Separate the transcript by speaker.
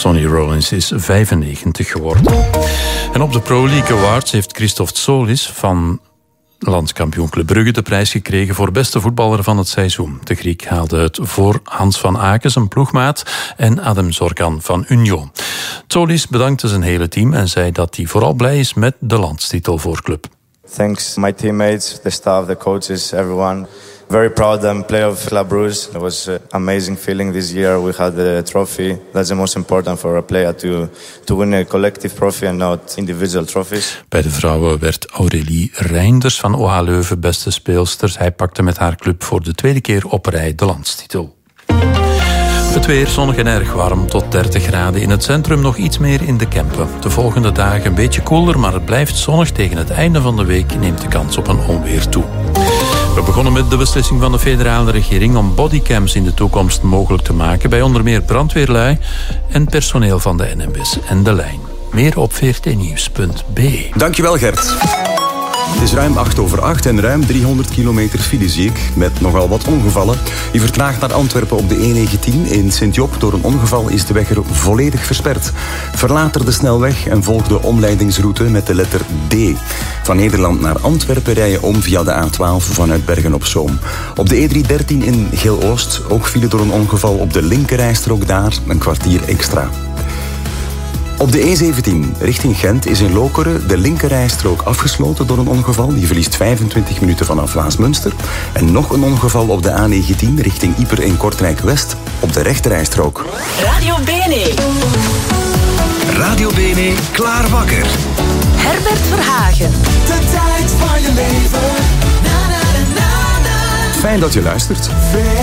Speaker 1: Sonny Rollins is 95 geworden. En op de Pro League Awards heeft Christophe Solis van landskampioen Club Brugge de prijs gekregen voor beste voetballer van het seizoen. De Griek haalde het voor Hans van Aken, zijn ploegmaat, en Adem Zorgan van Union. Solis bedankte zijn hele team en zei dat hij vooral blij is met de landstitel voor club.
Speaker 2: Thanks my teammates, the staff, the coaches, everyone. Very proud I'm player of Club Brugge. It was an amazing feeling this year. We had the trophy. That's the most important for a player to win a collective trophy and not individual trophies.
Speaker 1: Bij de vrouwen werd Aurélie Reinders van OH Leuven beste speelster. Hij pakte met haar club voor de tweede keer op rij de landstitel. Het weer zonnig en erg warm, tot 30 graden. In het centrum nog iets meer in de Kempen. De volgende dagen een beetje koeler, maar het blijft zonnig. Tegen het einde van de week neemt de kans op een onweer toe. We begonnen met de beslissing van de federale regering om bodycams in de toekomst mogelijk te maken bij onder meer brandweerlui en personeel van de NMBS en De Lijn. Meer op vrtnieuws.be.
Speaker 3: Dankjewel, Gert. Het is ruim 8:08 en ruim 300 kilometer file zie ik, met nogal wat ongevallen. Je vertraagt naar Antwerpen op de E19. In Sint-Job door een ongeval is de weg er volledig versperd. Verlaat er de snelweg en volg de omleidingsroute met de letter D. Van Nederland naar Antwerpen rij je om via de A12 vanuit Bergen-op-Zoom. Op de E313 in Geel-Oost ook file door een ongeval op de linkerrijstrook daar, een kwartier extra. Op de E17 richting Gent is in Lokeren de linkerrijstrook afgesloten door een ongeval. Die verliest 25 minuten vanaf Waasmunster. En nog een ongeval op de A19 richting Ieper in Kortrijk-West op de rechterrijstrook.
Speaker 4: Radio Bene.
Speaker 5: Radio Bene, klaar wakker.
Speaker 4: Herbert Verhagen.
Speaker 6: De tijd van je leven.
Speaker 3: Fijn dat je luistert.